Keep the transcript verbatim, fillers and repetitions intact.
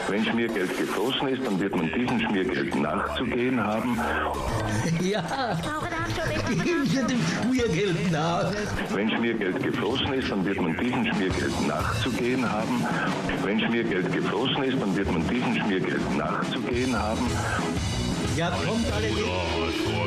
Wenn Schmiergeld geflossen ist, dann wird man diesem Schmiergeld nachzugehen haben. Ja, geben Sie dem Schmiergeld nach. Wenn Schmiergeld geflossen ist, dann wird man diesem Schmiergeld nachzugehen haben. Wenn Schmiergeld geflossen ist, dann wird man diesem Schmiergeld nachzugehen haben. Ja, kommt alle mit.